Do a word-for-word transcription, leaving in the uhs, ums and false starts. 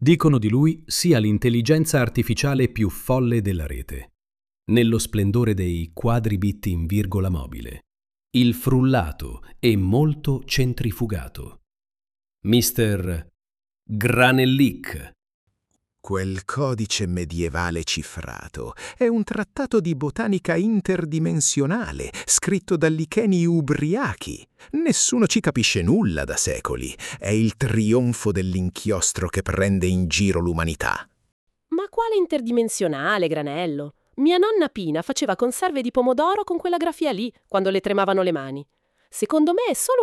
Dicono di lui sia l'intelligenza artificiale più folle della rete. Nello splendore dei quadribit in virgola mobile. Il frullato e molto centrifugato. mister Granellic. Quel codice medievale cifrato è un trattato di botanica interdimensionale, scritto da licheni ubriachi. Nessuno ci capisce nulla da secoli. È il trionfo dell'inchiostro che prende in giro l'umanità. Ma quale interdimensionale, Granello? Mia nonna Pina faceva conserve di pomodoro con quella grafia lì, quando le tremavano le mani. Secondo me è solo